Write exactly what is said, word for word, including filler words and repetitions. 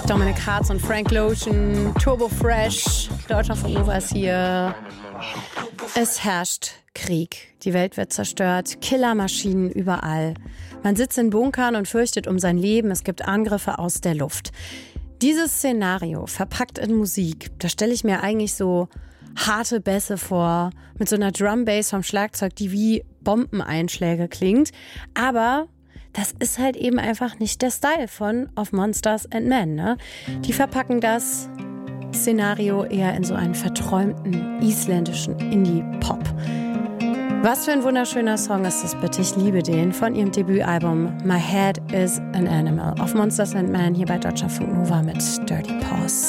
Dominik Hartz und Frank Lotion, Turbo Fresh, Deutschlandfunk Nova ist hier. Es herrscht Krieg. Die Welt wird zerstört, Killermaschinen überall. Man sitzt in Bunkern und fürchtet um sein Leben. Es gibt Angriffe aus der Luft. Dieses Szenario verpackt in Musik, da stelle ich mir eigentlich so harte Bässe vor, mit so einer Drumbass vom Schlagzeug, die wie Bombeneinschläge klingt. Aber das ist halt eben einfach nicht der Style von Of Monsters and Men. Ne? Die verpacken das Szenario eher in so einen verträumten isländischen Indie-Pop. Was für ein wunderschöner Song ist das bitte, ich liebe den, von ihrem Debütalbum My Head is an Animal. Of Monsters and Men hier bei Deutschlandfunk Nova mit Dirty Paws.